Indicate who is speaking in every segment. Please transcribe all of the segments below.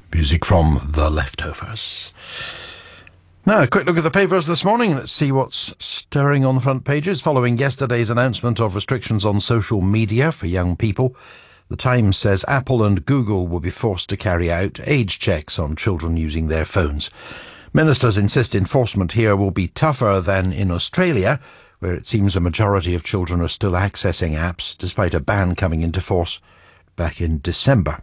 Speaker 1: Music from The Leftovers. Now, a quick look at the papers this morning. Let's see what's stirring on the front pages. Following yesterday's announcement of restrictions on social media for young people, The Times says Apple and Google will be forced to carry out age checks on children using their phones. Ministers insist enforcement here will be tougher than in Australia, where it seems a majority of children are still accessing apps, despite a ban coming into force back in December.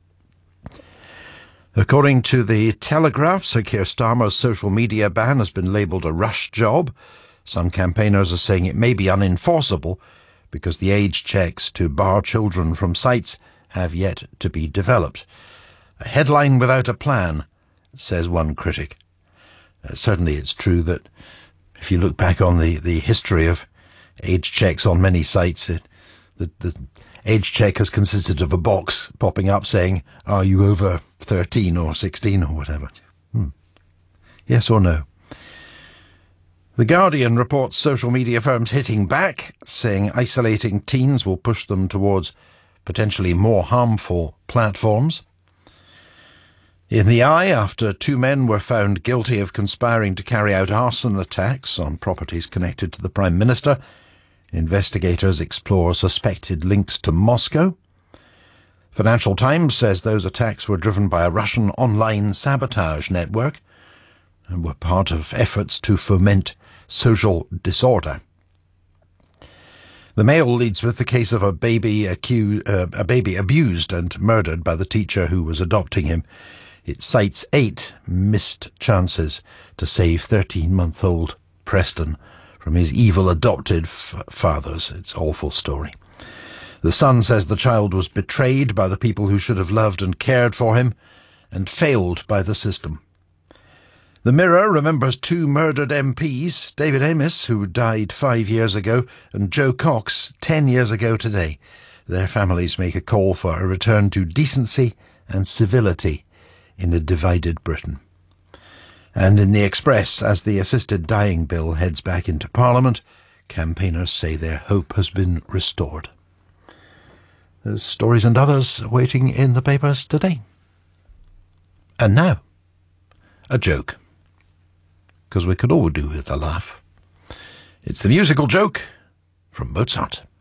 Speaker 1: According to the Telegraph, Sir Keir Starmer's social media ban has been labelled a rush job. Some campaigners are saying it may be unenforceable because the age checks to bar children from sites have yet to be developed. A headline without a plan, says one critic. Certainly it's true that if you look back on the history of age checks on many sites, the age check has consisted of a box popping up saying, are you over 13 or 16 or whatever? Yes or no? The Guardian reports social media firms hitting back, saying isolating teens will push them towards potentially more harmful platforms. In the Eye, after two men were found guilty of conspiring to carry out arson attacks on properties connected to the Prime Minister, investigators explore suspected links to Moscow. Financial Times says those attacks were driven by a Russian online sabotage network and were part of efforts to foment social disorder. The Mail leads with the case of a baby abused and murdered by the teacher who was adopting him. It cites 8 missed chances to save 13-month-old Preston from his evil adopted fathers. It's an awful story. The Sun says the child was betrayed by the people who should have loved and cared for him and failed by the system. The Mirror remembers 2 murdered MPs, David Amess, who died 5 years ago, and Joe Cox, 10 years ago today. Their families make a call for a return to decency and civility in a divided Britain. And in the Express, as the assisted dying bill heads back into Parliament, campaigners say their hope has been restored. There's stories and others waiting in the papers today. And now, a joke. Because we could all do with a laugh. It's the musical joke from Mozart.